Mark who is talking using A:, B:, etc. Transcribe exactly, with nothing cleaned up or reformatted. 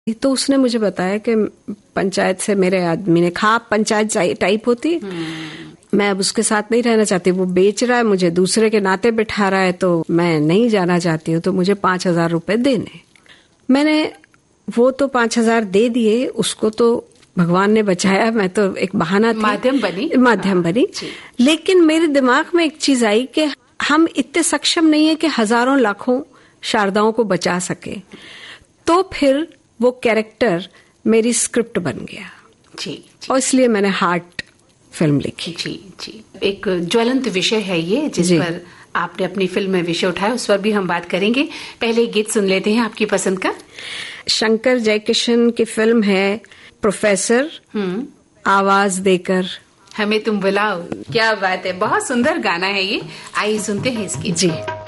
A: तो उसने मुझे बताया कि पंचायत से मेरे आदमी ने कहा पंचायत टाइप होती है, मैं अब उसके साथ नहीं रहना चाहती, वो बेच रहा है, मुझे दूसरे के नाते बिठा रहा है, तो मैं नहीं जाना चाहती हूँ, तो मुझे पांच हजार रुपए देने। मैंने वो तो पांच हजार दे दिए, उसको तो भगवान ने बचाया, मैं तो एक बहाना थी,
B: माध्यम बनी
A: माध्यम बनी। लेकिन मेरे दिमाग में एक चीज आई कि हम इतने सक्षम नहीं है कि हजारों लाखों शारदाओं को बचा सके। तो फिर वो कैरेक्टर मेरी स्क्रिप्ट बन गया
B: जी, जी।
A: और इसलिए मैंने हार्ट फिल्म लिखी।
B: जी जी, एक ज्वलंत विषय है ये जिस पर आपने अपनी फिल्म में विषय उठाया, उस पर भी हम बात करेंगे। पहले गीत सुन लेते हैं आपकी पसंद का।
A: शंकर जयकिशन की फिल्म है प्रोफेसर, आवाज देकर
B: हमें तुम बुलाओ। क्या बात है, बहुत सुंदर गाना है ये, आइए सुनते हैं इसकी।
A: जी।